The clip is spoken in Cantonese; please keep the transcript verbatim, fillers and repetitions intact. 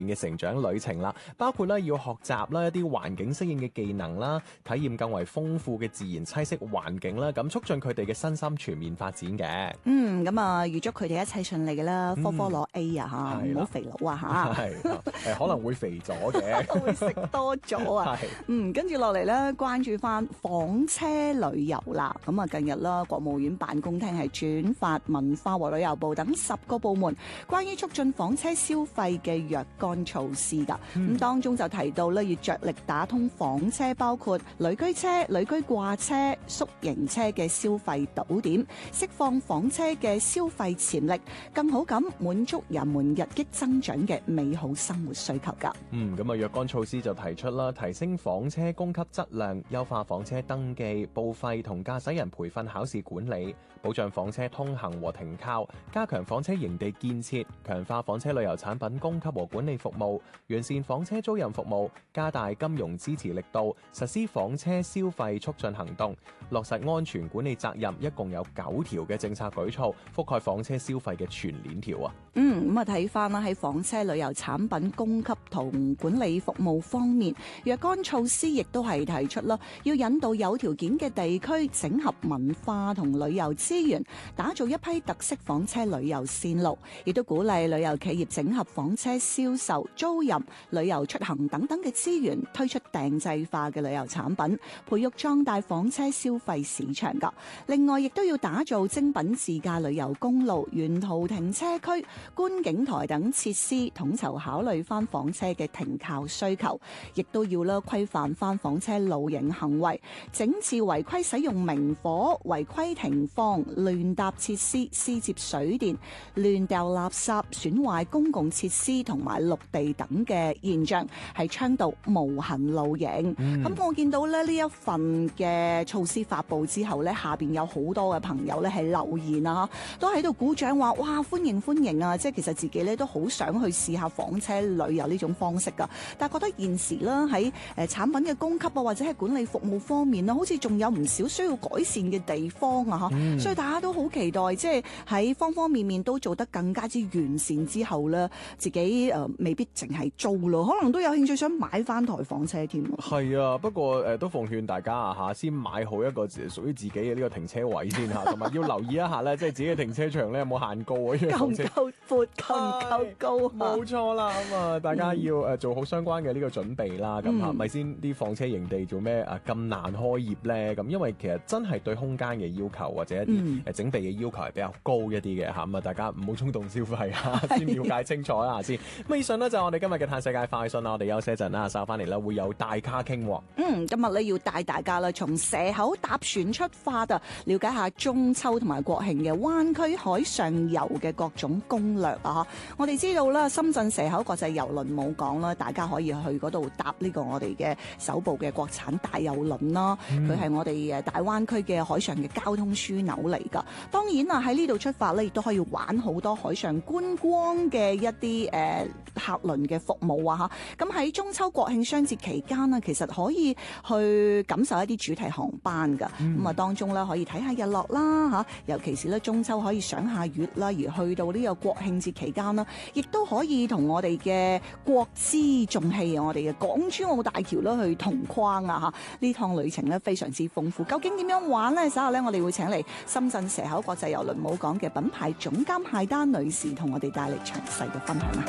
嘅成長旅程啦，包括咧要學習啦一啲環境適應嘅技能啦，體驗更為豐富嘅自然棲息環境啦，咁促進佢哋嘅身心全面發展嘅。 嗯，咁啊預祝佢哋一切順利嘅啦，科科攞 A 啊吓，唔好肥佬啊吓。 係誒可能會肥咗嘅， 會食多咗啊。嗯，跟住落嚟咧，關注翻房車旅遊啦。咁啊，近日啦，國務院辦公廳係轉發文化和旅遊部等十個部門關於促進房車消費嘅若干措施噶。咁、嗯、當中就提到咧，要着力打通房車，包括旅居車、旅居掛車、宿營車嘅消費堵點，釋放房車嘅消費潛力，更好咁滿足人們日益增長嘅美好生活需求噶。 嗯，咁啊，若干措施就提出啦，提升房車供給質量，優化房車登記、報廢同駕駛人培訓考試管理，保障房車通行和停靠，加強房車營地建設，強化房車旅遊產品供給和管理服務，完善房車租賃服務，加大金融支持力度，實施房車消費促進行動，落實安全管理責任，一共有九條嘅政策舉措，覆蓋房車消費嘅全鏈條啊。 嗯，咁啊睇翻啦，喺房車旅遊產品供給同管理服務方面，若干措施亦都係提出啦，要引導有條件嘅地區整合文化同旅遊資源，打造一批特色房車旅遊線路，亦都鼓勵旅遊企業整合房車銷售、租賃、旅遊出行等等嘅資源，推出定制化嘅旅遊產品，培育壯大房車消費市場噶。另外，亦都要打造精品自駕旅遊公路、沿途停車區、觀景台等設施，統籌考慮翻房車嘅停靠需求，亦都要啦規範翻房車露營行為，整治違規使用明火、違規停放、亂搭設施、私接水電、亂掉垃圾、損壞公共設施同埋綠地等嘅現象，係倡導無痕露營。咁、嗯、我見到咧呢一份嘅措施發布之後咧，下邊有好多嘅朋友咧係留言啊，都喺度鼓掌話：哇，歡迎歡迎啊！即係其實自己咧都好想去試下房車旅遊呢種方式噶，但係覺得現時啦喺誒產品嘅供給啊，或者係管理服務方面啦，好似仲有唔少需要改善嘅地方啊，吓、嗯，所以大家都好期待，即係喺方方面面都做得更加之完善之後咧，自己誒、呃、未必淨係租咯，可能都有興趣想買翻台房車添。 係啊，不過誒、呃、都奉勸大家啊吓，先買好一個屬於自己嘅呢個停車位先吓，同埋要留意一下咧，即係自己嘅停車場咧有冇限高啊， 夠唔夠闊，夠唔夠高？ 冇錯啦，咁啊，大家要誒做好相關嘅呢個準備啦。咁啊，咪先啲房車營地做咩啊咁難開業咧？咁因為其實真係對空間嘅要求或者一啲誒整備嘅要求係比較高一啲嘅吓。咁啊，大家唔好衝動消費啊，先了解清楚啦先。咁以上呢，就係我哋今日嘅嘆世界快訊啦。我哋休息一陣啦，稍翻嚟啦會有大咖傾。 嗯，今日咧要帶大家啦，從蛇口搭船出發啊，了解下中秋同埋國慶嘅灣區海上遊嘅各種攻略啊！我哋知道啦，深圳蛇口國際郵輪母港啦，大家可以去嗰度搭呢個我哋嘅首部嘅國產大郵輪啦。佢係、嗯、我哋誒大灣區嘅海上嘅交通樞紐嚟噶。當然啊，喺呢度出發咧，亦都可以玩好多海上觀光嘅一啲誒、呃、客輪嘅服務啊！吓，咁喺中秋國慶雙節期間啊，其實可以去感受一啲主題航班噶。咁啊、嗯，當中咧可以睇下日落啦吓，尤其是咧中秋可以賞下月啦，而去到呢個國慶節期間啦，亦都可以同我哋嘅國之重器，我哋嘅港珠澳大橋啦去同框啊吓！呢趟旅程咧非常之豐富，究竟點樣玩呢？稍後咧我哋會請嚟深圳蛇口國際郵輪母港嘅品牌總監謝丹女士同我哋帶嚟詳細嘅分享啊！